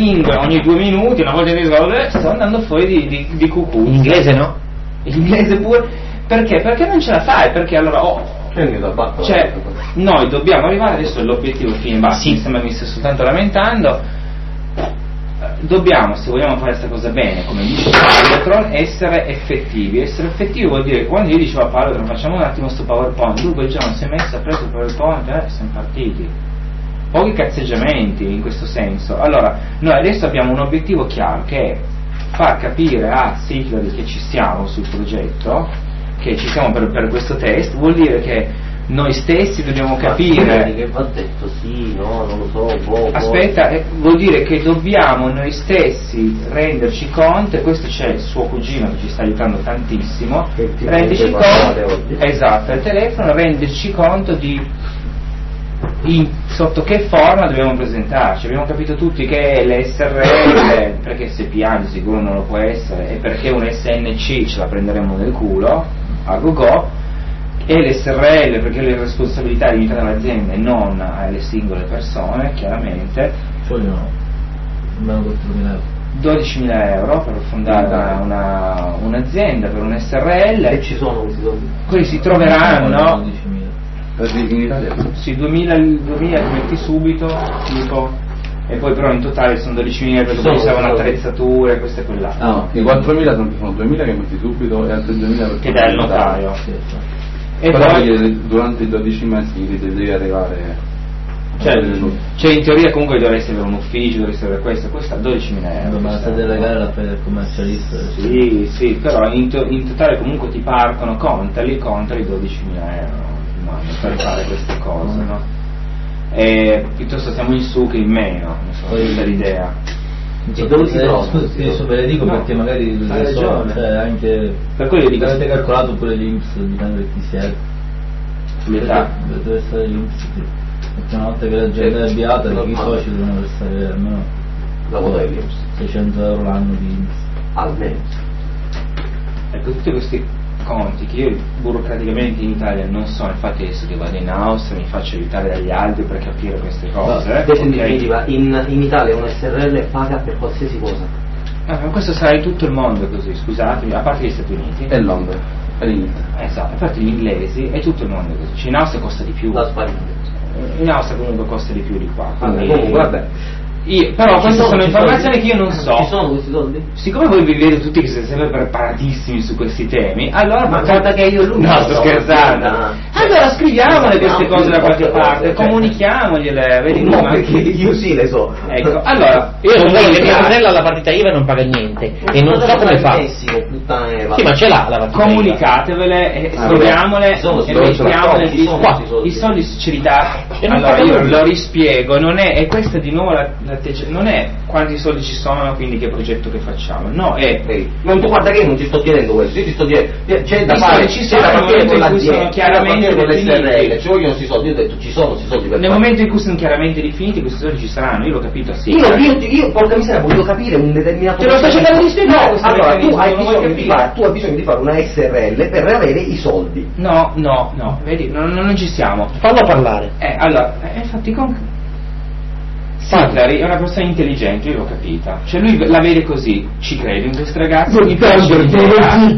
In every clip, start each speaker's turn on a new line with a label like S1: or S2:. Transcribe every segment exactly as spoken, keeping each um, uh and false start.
S1: lingue ogni due minuti, una volta che eh, sto andando fuori di, di, di cucù.
S2: In inglese no?
S1: In inglese pure. Perché? Perché non ce la fai? Perché allora oh, cioè, noi dobbiamo arrivare, adesso l'obiettivo fine basta, sì. Mi sembra che mi stia soltanto lamentando. Dobbiamo, se vogliamo fare questa cosa bene, come dice Paolo, essere effettivi. Essere effettivi vuol dire che quando io dicevo a Paolo facciamo un attimo sto PowerPoint, lui quel giorno si è messo, ha preso il PowerPoint e eh, siamo partiti. Pochi cazzeggiamenti in questo senso. Allora, noi adesso abbiamo un obiettivo chiaro che è far capire a Siclari che ci siamo sul progetto, che ci siamo per, per questo test, vuol dire che noi stessi dobbiamo capire
S3: che va detto sì, no, non lo so, boh,
S1: aspetta, eh, vuol dire che dobbiamo noi stessi renderci conto, e questo c'è il suo cugino che ci sta aiutando tantissimo, renderci conto, esatto, al telefono, renderci conto di in, sotto che forma dobbiamo presentarci. Abbiamo capito tutti che l'S R L, perché S P A di sicuro non lo può essere, e perché un S N C ce la prenderemo nel culo a go-go, e l'S R L perché le responsabilità limitate all'azienda e non alle singole persone, chiaramente.
S4: Vogliono almeno quattromila euro.
S1: dodicimila euro per fondare una, una, un'azienda, per un S R L.
S3: E ci sono questi soldi?
S1: Quelli si troveranno.
S4: dodicimila.
S1: Sì, duemila li metti subito, tipo, e poi però in totale sono dodicimila perché poi servono attrezzature, queste e quella.
S5: Ah, no, i quattromila sono duemila che metti subito e altri duemila
S1: che dà il notaio.
S4: Sì, sì.
S1: E
S5: però
S1: poi
S5: durante i dodici mesi devi arrivare,
S1: cioè, cioè in teoria comunque dovresti avere un ufficio, dovresti avere questo, questo sta dodicimila euro.
S4: Ma se delegare la fede commercialista.
S1: Sì, sì, però in, to- in totale comunque ti partono, contali, contali dodicimila euro per fare queste cose, no? E piuttosto siamo in su che in meno, non so, questa è l'idea.
S4: E dove si trova? Scusi, ve le dico no, perché magari le so, cioè anche
S1: per quello io dico,
S4: avete calcolato pure l'I N P S, dipende da chi siete.
S1: L'età
S4: deve essere l'I N P S, perché una volta che l'azienda è avviata i soci devono restare almeno seicento euro l'anno di I N P S
S3: almeno.
S1: Ecco, tutti questi conti che io burocraticamente in Italia non so, infatti adesso che vado in Austria mi faccio aiutare dagli altri per capire queste cose.
S3: No, eh? In definitiva, in, in Italia un S R L paga per qualsiasi cosa.
S1: Ah, ma questo sarà in tutto il mondo così, scusatemi, a parte gli Stati Uniti.
S5: E Londra, e l'Inghilterra.
S1: Esatto, a parte gli inglesi, è tutto il mondo così. Cioè, in Austria costa di più.
S3: La Spagna.
S1: In Austria comunque costa di più di qua.
S3: Quindi, comunque, vabbè.
S1: Io, però queste sono, sono informazioni che io non so.
S3: Ci sono questi soldi?
S1: Siccome voi vi vedo tutti che siete sempre preparatissimi su questi temi, allora
S3: ma guarda che io lui
S1: no, sto scherzando. Allora scriviamole queste cose da qualche parte, comunichiamogliele, vedi?
S3: No, perché io sì le so.
S1: Ecco, allora
S2: io non voglio che mia sorella alla partita I V A non paga niente e non so come fa. Sì, ma ce l'ha la partita.
S1: Comunicatevele, e scriviamole e mettiamole di qua. I soldi ce li dà. Allora io lo rispiego, non è, e questa di nuovo la non è quanti soldi ci sono, quindi che progetto che facciamo, no, è
S3: Ehi, non tu guarda che io non ti sto chiedendo questo, io ti sto chiedendo c'è da
S1: I
S3: fare,
S1: ci sono nel momento in cui sono chiaramente definiti,
S3: ci vogliono questi soldi, io ho detto ci sono questi soldi per
S1: nel
S3: fare.
S1: momento in cui sono chiaramente definiti questi soldi ci saranno, io l'ho capito sì.
S3: Io, io, io porca miseria voglio capire un determinato
S1: te lo sto cercando di spiegare.
S3: No, allora tu hai bisogno di fare, tu hai bisogno di fare una S R L per avere i soldi.
S1: No, no, no, vedi, non, non ci siamo.
S2: Fallo parlare.
S1: Eh, allora, eh, infatti con Siclari è una persona intelligente, io l'ho capita, cioè lui la vede così, ci credo in questo ragazzo, mi piace l'idea,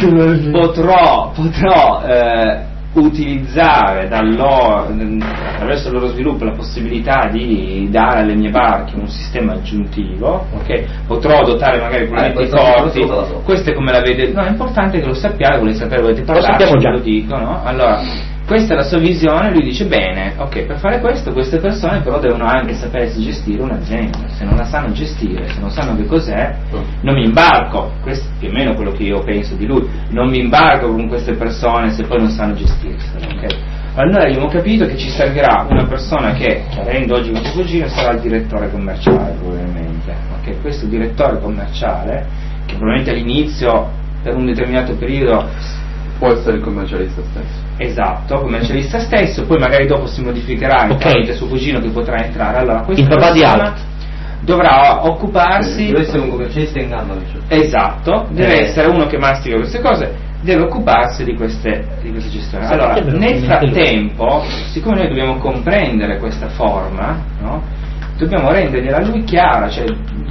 S1: potrò, potrò eh, utilizzare dal loro, attraverso il loro sviluppo la possibilità di dare alle mie barche un sistema aggiuntivo, ok? Potrò dotare magari probabilmente i porti, so. Questo è come la vede, no, è importante che lo sappiate, volete sapere, volete parlare, lo, lo dico, no? Allora, questa è la sua visione, lui dice bene, ok, per fare questo queste persone però devono anche sapersi gestire un'azienda, se non la sanno gestire, se non sanno che cos'è, non mi imbarco, questo è più o meno quello che io penso di lui, non mi imbarco con queste persone se poi non sanno gestirsele, ok? Allora abbiamo capito che ci servirà una persona che, chiarendo oggi con suo cugino, sarà il direttore commerciale probabilmente, ok? Questo direttore commerciale, che probabilmente all'inizio per un determinato periodo
S5: può essere il commercialista stesso.
S1: Esatto, commercialista stesso, poi magari dopo si modificherà
S2: okay.
S1: tramite suo cugino che potrà entrare. Allora, questa
S2: il papà di Alt
S1: dovrà occuparsi.
S3: Deve essere un commercialista in gamba.
S1: Esatto, deve
S2: eh.
S1: essere uno che mastica queste cose, deve occuparsi di queste, di queste gestioni. Allora, nel frattempo, siccome noi dobbiamo comprendere questa forma, no? Dobbiamo rendergliela a lui chiara, cioè